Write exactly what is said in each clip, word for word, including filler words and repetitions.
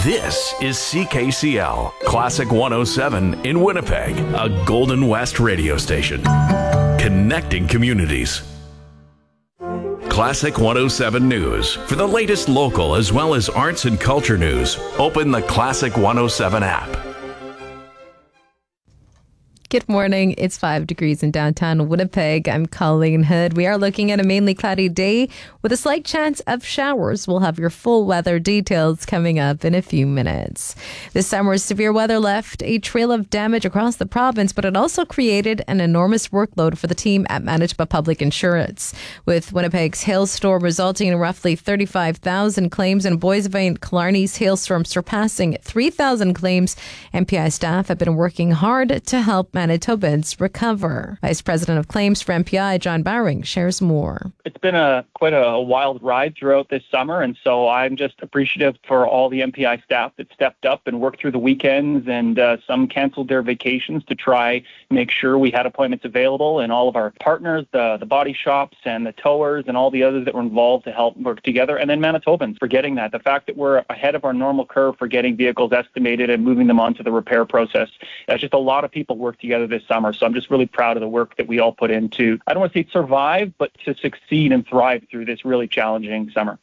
This is C K C L, Classic one oh seven in Winnipeg, a Golden West radio station. Connecting communities. Classic one oh seven News. For the latest local as well as arts and culture news, open the Classic one oh seven app. Good morning. It's five degrees in downtown Winnipeg. I'm Colleen Hood. We are looking at a mainly cloudy day with a slight chance of showers. We'll have your full weather details coming up in a few minutes. This summer's severe weather left a trail of damage across the province, but it also created an enormous workload for the team at Manitoba Public Insurance. With Winnipeg's hailstorm resulting in roughly thirty-five thousand claims and Boisville Killarney's hailstorm surpassing three thousand claims, M P I staff have been working hard to help Manitobans recover. Vice President of Claims for M P I, John Bowring, shares more. It's been a quite a wild ride throughout this summer, and so I'm just appreciative for all the M P I staff that stepped up and worked through the weekends, and uh, some canceled their vacations to try make sure we had appointments available, and all of our partners, the, the body shops and the towers and all the others that were involved to help work together, and then Manitobans for getting that. The fact that we're ahead of our normal curve for getting vehicles estimated and moving them onto the repair process. That's just a lot of people work together this summer, so I'm just really proud of the work that we all put into, I don't want to say survive, but to succeed and thrive through this really challenging summer.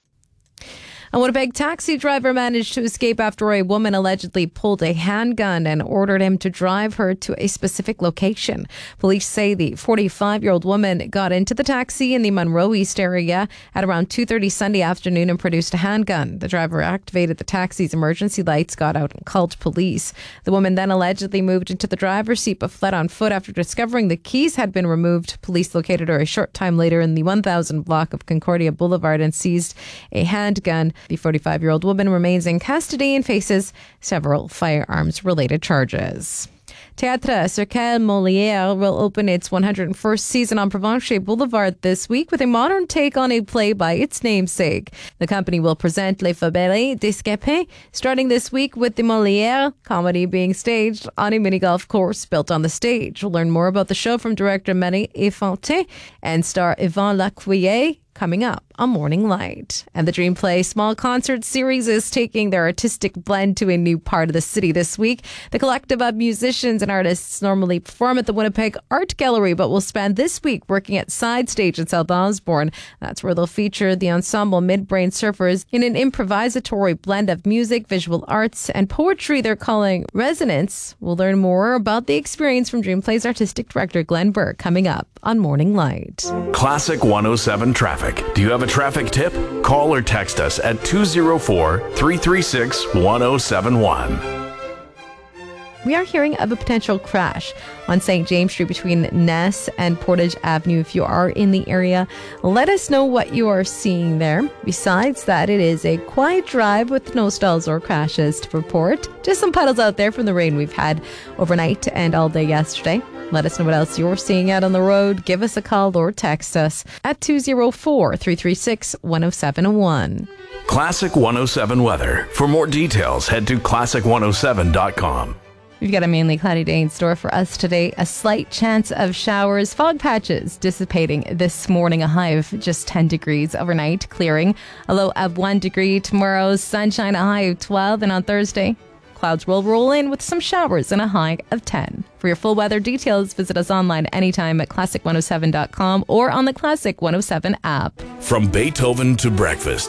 A Winnipeg taxi driver managed to escape after a woman allegedly pulled a handgun and ordered him to drive her to a specific location. Police say the forty-five-year-old woman got into the taxi in the Monroe East area at around two thirty Sunday afternoon and produced a handgun. The driver activated the taxi's emergency lights, got out and called police. The woman then allegedly moved into the driver's seat but fled on foot after discovering the keys had been removed. Police located her a short time later in the one thousand block of Concordia Boulevard and seized a handgun. The forty-five-year-old woman remains in custody and faces several firearms-related charges. Théâtre Cercle Molière will open its one hundred first season on Provencher Boulevard this week with a modern take on a play by its namesake. The company will present Les Fabelets d'Escapin starting this week with the Molière comedy being staged on a mini golf course built on the stage. We'll learn more about the show from director Marie Efantin and star Yvan Lacuiller coming up on Morning Light. And the Dream Play Small Concert Series is taking their artistic blend to a new part of the city this week. The collective of musicians and artists normally perform at the Winnipeg Art Gallery, but will spend this week working at Side Stage in South Osborne. That's where they'll feature the ensemble Midbrain Surfers in an improvisatory blend of music, visual arts, and poetry they're calling Resonance. We'll learn more about the experience from Dream Play's artistic director Glenn Burke coming up on Morning Light. Classic one oh seven Traffic. Do you have a traffic tip? Call or text us at two oh four, three three six, one oh seven one. We are hearing of a potential crash on Saint James Street between Ness and Portage Avenue. If you are in the area, let us know what you are seeing there. Besides that, it is a quiet drive with no stalls or crashes to report. Just some puddles out there from the rain we've had overnight and all day yesterday. Let us know what else you're seeing out on the road. Give us a call or text us at two oh four, three three six, one oh seven one. Classic one oh seven weather. For more details, head to classic one oh seven dot com. We've got a mainly cloudy day in store for us today. A slight chance of showers, fog patches dissipating this morning. A high of just ten degrees overnight, clearing. A low of one degree tomorrow. Sunshine, a high of twelve. And on Thursday, clouds will roll in with some showers and a high of ten. For your full weather details, visit us online anytime at classic one oh seven dot com or on the Classic one oh seven app. From Beethoven to breakfast.